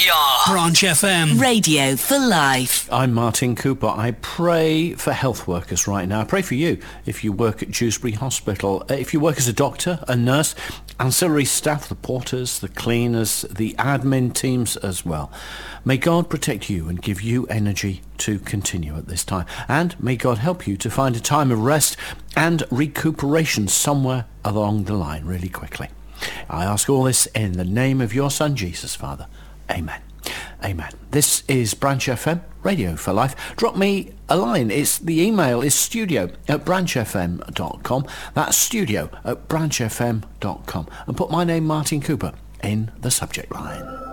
We are Branch FM. Radio for life. I'm Martin Cooper. I pray for health workers right now. I pray for you if you work at Dewsbury Hospital. If you work as a doctor, a nurse, ancillary staff, the porters, the cleaners, the admin teams as well. May God protect you and give you energy to continue at this time. And may God help you to find a time of rest and recuperation somewhere along the line really quickly. I ask all this in the name of your Son, Jesus, Father. Amen. Amen. This is Branch FM, Radio for Life. Drop me a line. The email is studio@branchfm.com. That's studio@branchfm.com. And put my name, Martin Cooper, in the subject line.